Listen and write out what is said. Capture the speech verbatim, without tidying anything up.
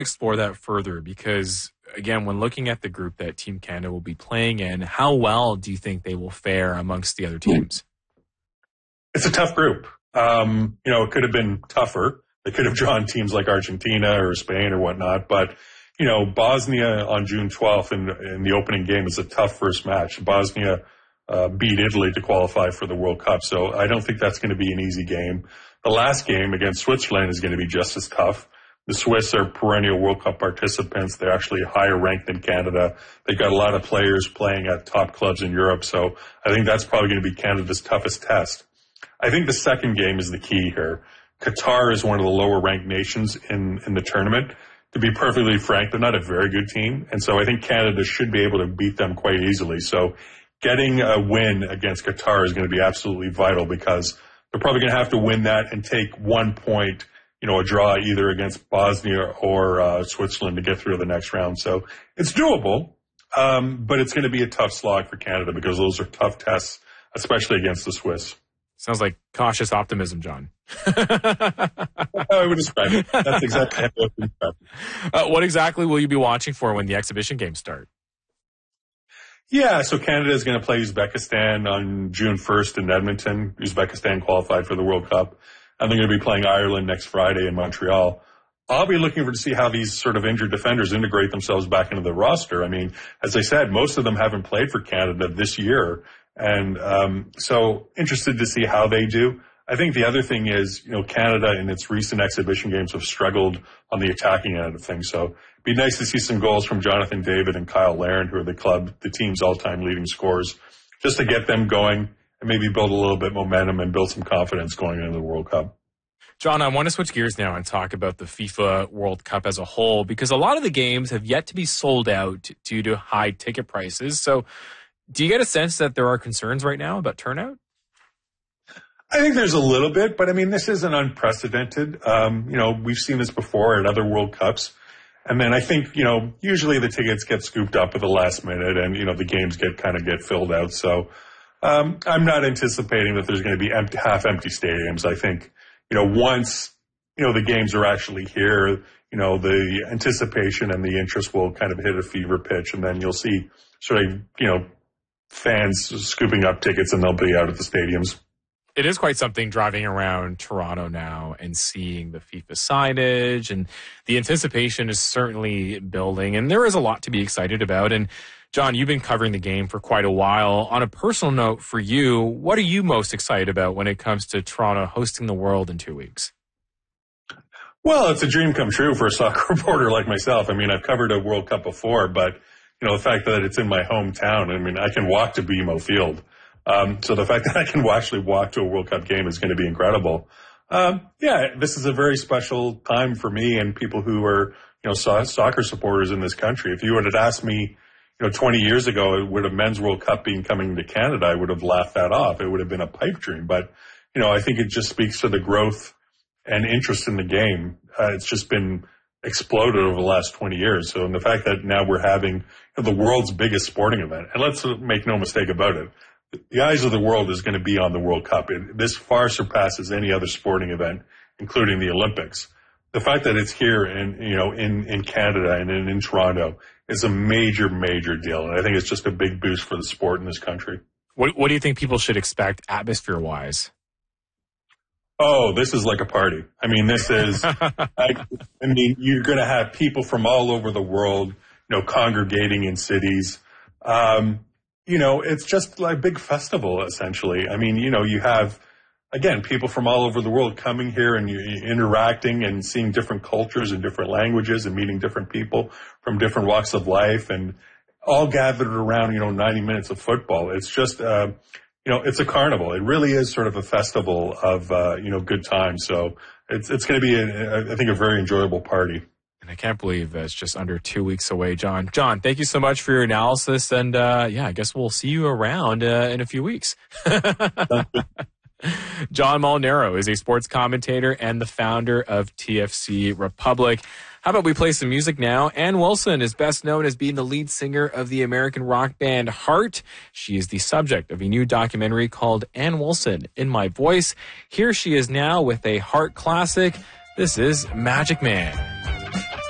explore that further because, again, when looking at the group that Team Canada will be playing in, how well do you think they will fare amongst the other teams? It's a tough group. Um, you know, it could have been tougher. They could have drawn teams like Argentina or Spain or whatnot. But, you know, Bosnia on June twelfth in, in the opening game is a tough first match. Bosnia uh, beat Italy to qualify for the World Cup. So I don't think that's going to be an easy game. The last game against Switzerland is going to be just as tough. The Swiss are perennial World Cup participants. They're actually higher ranked than Canada. They've got a lot of players playing at top clubs in Europe. So I think that's probably going to be Canada's toughest test. I think the second game is the key here. Qatar is one of the lower ranked nations in, in the tournament. To be perfectly frank, they're not a very good team. And so I think Canada should be able to beat them quite easily. So getting a win against Qatar is going to be absolutely vital because they're probably going to have to win that and take one point, you know, a draw either against Bosnia or uh, Switzerland to get through to the next round. So it's doable, um, but it's going to be a tough slog for Canada because those are tough tests, especially against the Swiss. Sounds like cautious optimism, John. I would describe it. That's exactly how I would describe it. Uh, what exactly will you be watching for when the exhibition games start? Yeah, so Canada is going to play Uzbekistan on June first in Edmonton. Uzbekistan qualified for the World Cup. And they're going to be playing Ireland next Friday in Montreal. I'll be looking for to see how these sort of injured defenders integrate themselves back into the roster. I mean, as I said, most of them haven't played for Canada this year. And um, so interested to see how they do. I think the other thing is, you know, Canada in its recent exhibition games have struggled on the attacking end of things. So it'd be nice to see some goals from Jonathan David and Kyle Larin, who are the club, the team's all-time leading scorers, just to get them going and maybe build a little bit momentum and build some confidence going into the World Cup. John, I want to switch gears now and talk about the FIFA World Cup as a whole, because a lot of the games have yet to be sold out due to high ticket prices. So do you get a sense that there are concerns right now about turnout? I think there's a little bit, but I mean, this isn't unprecedented. Um, you know, we've seen this before at other World Cups. And then I think, you know, usually the tickets get scooped up at the last minute and, you know, the games get kind of get filled out. So um, I'm not anticipating that there's going to be empty, half empty stadiums. I think, you know, once, you know, the games are actually here, you know, the anticipation and the interest will kind of hit a fever pitch. And then you'll see sort of, you know, fans scooping up tickets and they'll be out at the stadiums. It is quite something driving around Toronto now and seeing the FIFA signage, and the anticipation is certainly building, and there is a lot to be excited about. And John, you've been covering the game for quite a while. On a personal note for you, what are you most excited about when it comes to Toronto hosting the World in two weeks? Well, it's a dream come true for a soccer reporter like myself. I mean, I've covered a World Cup before, but you know, the fact that it's in my hometown, I mean, I can walk to B M O Field. Um, so the fact that I can actually walk to a World Cup game is going to be incredible. Um, yeah, this is a very special time for me and people who are, you know, so- soccer supporters in this country. If you would have asked me, you know, twenty years ago, would a men's World Cup being coming to Canada, I would have laughed that off. It would have been a pipe dream. But, you know, I think it just speaks to the growth and interest in the game. Uh, it's just been exploded over the last twenty years. So, and the fact that now we're having you know, the world's biggest sporting event, and let's make no mistake about it, the eyes of the world is going to be on the World Cup. It, this far surpasses any other sporting event, including the Olympics. The fact that it's here in, you know, in, in Canada and in, in Toronto is a major, major deal. And I think it's just a big boost for the sport in this country. What, what do you think people should expect atmosphere-wise? Oh, this is like a party. I mean, this is, I, I mean, you're going to have people from all over the world, you know, congregating in cities. Um, You know, it's just like a big festival, essentially. I mean, you know, you have, again, people from all over the world coming here and interacting and seeing different cultures and different languages and meeting different people from different walks of life and all gathered around, you know, ninety minutes of football. It's just, uh, you know, it's a carnival. It really is sort of a festival of, uh, you know, good times. So it's, it's going to be, a, I think, a very enjoyable party. And I can't believe it's just under two weeks away, John. John, thank you so much for your analysis. And, uh, yeah, I guess we'll see you around uh, in a few weeks. John Molinaro is a sports commentator and the founder of T F C Republic. How about we play some music now? Ann Wilson is best known as being the lead singer of the American rock band Heart. She is the subject of a new documentary called Ann Wilson, In My Voice. Here she is now with a Heart classic. This is Magic Man.